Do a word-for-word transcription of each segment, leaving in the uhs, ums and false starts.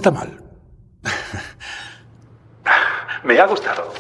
está mal. Me ha gustado.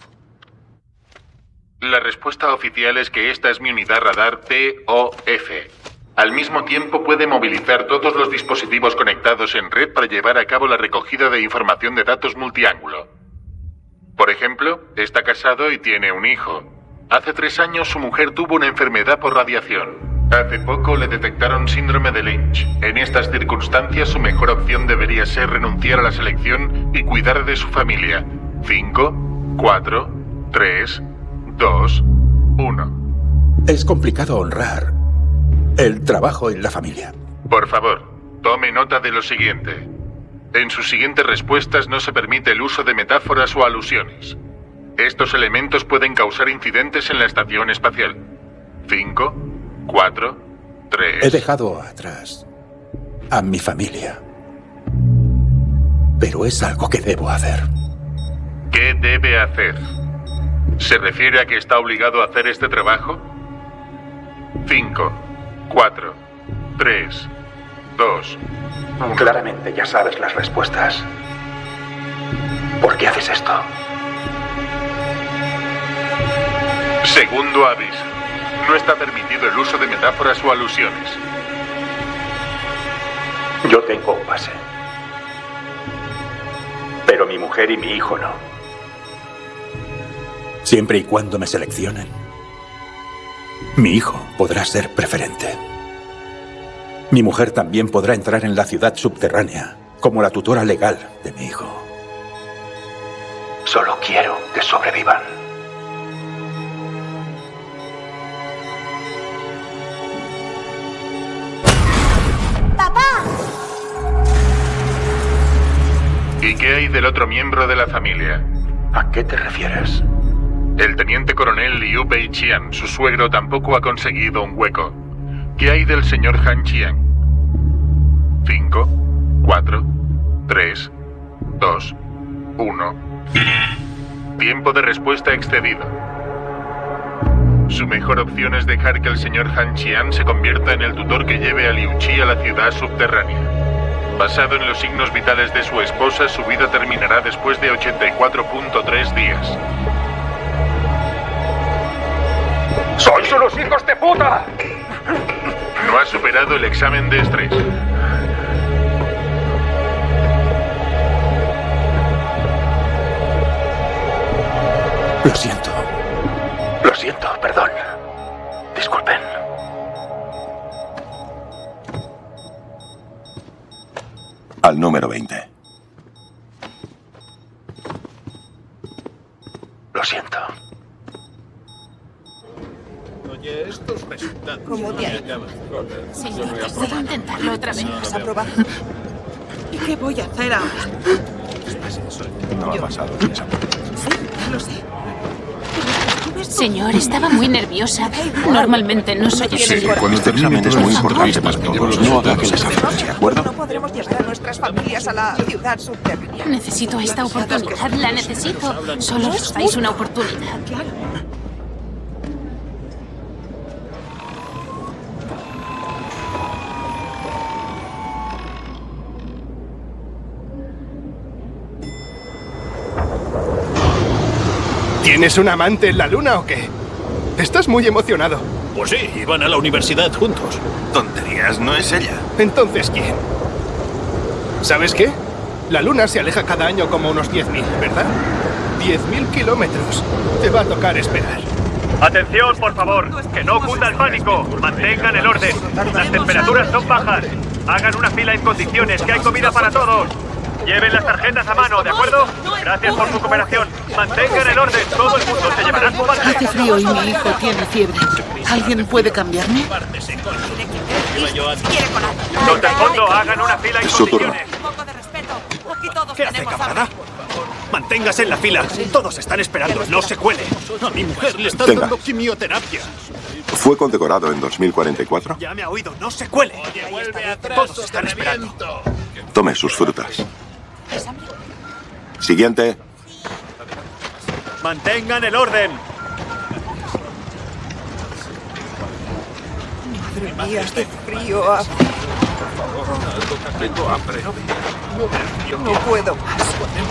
La respuesta oficial es que esta es mi unidad radar T O F. Al mismo tiempo puede movilizar todos los dispositivos conectados en red para llevar a cabo la recogida de información de datos multiángulo. Por ejemplo, está casado y tiene un hijo. Hace tres años su mujer tuvo una enfermedad por radiación. Hace poco le detectaron síndrome de Lynch. En estas circunstancias su mejor opción debería ser renunciar a la selección y cuidar de su familia. Cinco, cuatro, tres, dos, uno. Es complicado honrar el trabajo en la familia. Por favor, tome nota de lo siguiente. En sus siguientes respuestas no se permite el uso de metáforas o alusiones. Estos elementos pueden causar incidentes en la estación espacial. Cinco, cuatro, tres... He dejado atrás a mi familia. Pero es algo que debo hacer. ¿Qué debe hacer? ¿Se refiere a que está obligado a hacer este trabajo? Cinco, cuatro, tres, dos... Claramente ya sabes las respuestas. ¿Por qué haces esto? Segundo aviso. No está permitido el uso de metáforas o alusiones. Yo tengo un pase. Pero mi mujer y mi hijo no. Siempre y cuando me seleccionen, mi hijo podrá ser preferente. Mi mujer también podrá entrar en la ciudad subterránea como la tutora legal de mi hijo. Solo quiero que sobrevivan. ¡Papá! ¿Y qué hay del otro miembro de la familia? ¿A qué te refieres? El teniente coronel Liu Beiqian, su suegro, tampoco ha conseguido un hueco. ¿Qué hay del señor Han Qian? Cinco, cuatro, tres, dos, uno. Tiempo de respuesta excedido. Su mejor opción es dejar que el señor Han Qian se convierta en el tutor que lleve a Liu Qi a la ciudad subterránea. Basado en los signos vitales de su esposa, su vida terminará después de ochenta y cuatro punto tres días. ¡Sois unos hijos de puta! No ha superado el examen de estrés. Lo siento. Lo siento, perdón. Disculpen. Al número veinte. Lo siento. Oye, estos resultados... ¿Cómo te ha ido? Señorita, ¿puedo intentarlo otra vez? ¿Has aprobado? ¿Y qué voy a hacer ahora? No ha pasado. Sí, lo sé. Señor, estaba muy nerviosa. Normalmente no soy así. Sí, cuando este examen es muy importante para todos. No haga que les afecte, ¿de acuerdo? No podremos llevar a nuestras familias a la ciudad subterránea. Necesito esta oportunidad, la necesito. Solo os dais una oportunidad. Claro. ¿Tienes un amante en la luna o qué? Estás muy emocionado. Pues sí, iban a la universidad juntos. Tonterías, no es ella. Entonces, ¿quién? ¿Sabes qué? La luna se aleja cada año como unos diez mil, ¿verdad? diez mil kilómetros. Te va a tocar esperar. Atención, por favor, que no cunda el pánico. Mantengan el orden. Las temperaturas son bajas. Hagan una fila en condiciones, que hay comida para todos. Lleven las tarjetas a mano, ¿de acuerdo? Gracias por su cooperación. Mantengan el orden. Todo el mundo se llevará su Hace bandeja. frío y mi hijo tiene fiebre. ¿Alguien puede cambiarme? Los del fondo hagan una fila en Su turno. condiciones. Un poco de respeto. Aquí todos ¿Qué hace, camarada? Manténgase en la fila. Todos están esperando. No se cuele. A mi mujer le están Venga. dando quimioterapia. Fue condecorado en dos mil cuarenta y cuatro. Ya me ha oído. No se cuele. Todos están esperando. Tome sus frutas. Siguiente. Mantengan el orden. Madre mía, qué frío hace. por favor, algo que tengo hambre. No puedo más.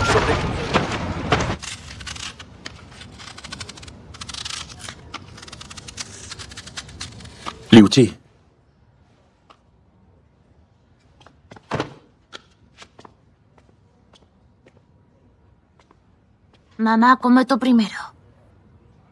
Liu Chi. Mamá, come tú primero.